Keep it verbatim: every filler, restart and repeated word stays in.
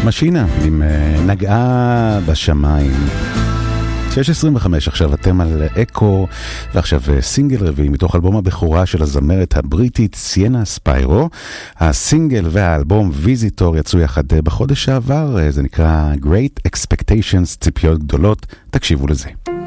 משינה עם נגעה בשמיים. שש עשרים וחמש עכשיו אתם על אקו, ועכשיו סינגל רביעי מתוך אלבום הבכורה של הזמרת הבריטית סיינה ספיירו. הסינגל והאלבום ויזיטור יצאו יחד בחודש שעבר, זה נקרא Great Expectations, ציפיות גדולות. תקשיבו לזה.